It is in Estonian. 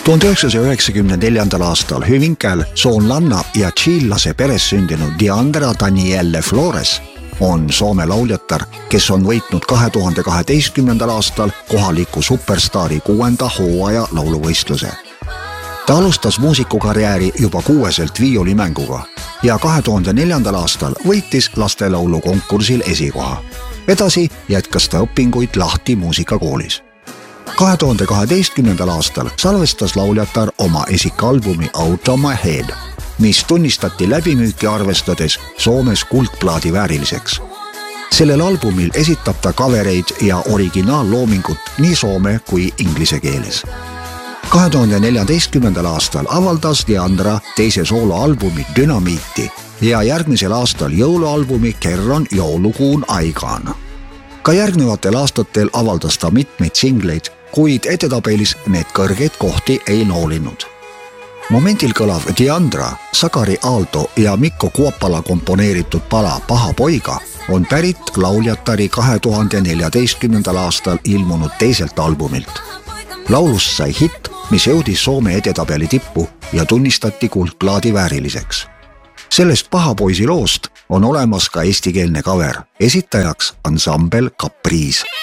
1994. aastal Hyvinkääl soonlanna ja tšiillase peres sündinud Diandra Danielle Flores on Soome lauljatar, kes on võitnud 2012. aastal kohaliku superstaari 6. hooaja lauluvõistluse. Ta alustas muusikukarjääri juba 6-selt viiulimänguga ja 2004. aastal võitis lastelaulu konkursil esikoha. Edasi jätkas ta õpinguid Lahti muusikakoolis. 2012. aastal salvestas lauljatar oma esikalbumi Out of my head, mis tunnistati läbimüüki arvestades Soomes kuldplaadi vääriliseks. Sellel albumil esitab ta kavereid ja originaalloomingut nii soome kui inglise keeles. 2014. aastal avaldas Diandra teise sooloalbumi Dynamiiti ja järgmisel aastal jõulualbumi Kerron joulukuun aikaan. Ka järgnevatel aastatel avaldas ta mitmeid singleid, kuid edetabelis need kõrgeid kohti ei noolinud. Momendil kõlav Diandra, Sakari Aalto ja Mikko Kuopala komponeeritud pala Paha poiga on pärit lauljatari 2014. aastal ilmunud teiselt albumilt. Laulust sai hitt, mis jõudis Soome edetabeli tippu ja tunnistati kuldplaadi vääriliseks. Sellest Paha poisi loost on olemas ka eestikeelne cover. Esitajaks ansambel Caprice.